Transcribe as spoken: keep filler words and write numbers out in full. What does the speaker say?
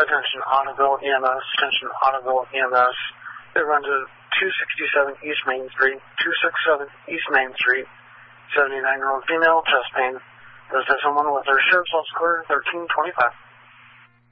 attention Ottoville E M S, attention Ottoville E M S. It runs at two sixty-seven East Main Street, two sixty-seven East Main Street, seventy-nine-year-old female, chest pain. Does have someone with their sheriff's office clear, thirteen twenty-five.